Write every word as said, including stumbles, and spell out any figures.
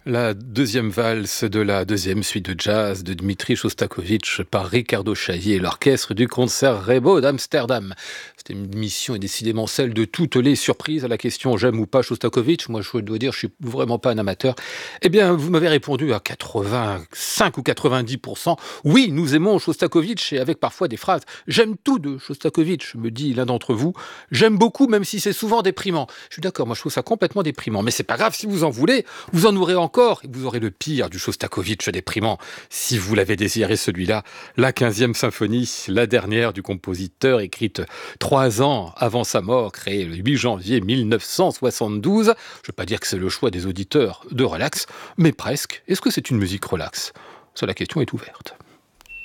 La deuxième valse de la deuxième suite de jazz de Dmitri Shostakovich par Ricardo Chailly et l'orchestre du Concertgebouw d'Amsterdam. Cette émission est décidément celle de toutes les surprises à la question j'aime ou pas Shostakovich. Moi, je dois dire, je suis vraiment pas un amateur. Eh bien, vous m'avez répondu à quatre-vingt-cinq ou quatre-vingt-dix pour cent. Oui, nous aimons Shostakovich et avec parfois des phrases. J'aime tout de Shostakovich, me dit l'un d'entre vous. J'aime beaucoup, même si c'est souvent déprimant. Je suis d'accord, moi je trouve ça complètement déprimant. Mais c'est pas grave, si vous en voulez, vous en aurez encore. Et vous aurez le pire du Shostakovich déprimant, si vous l'avez désiré celui-là, la quinzième symphonie, la dernière du compositeur, écrite trois ans avant sa mort, créée le huit janvier mille neuf cent soixante-douze. Je ne veux pas dire que c'est le choix des auditeurs de relax, mais presque. Est-ce que c'est une musique relax ? Ça, la question est ouverte.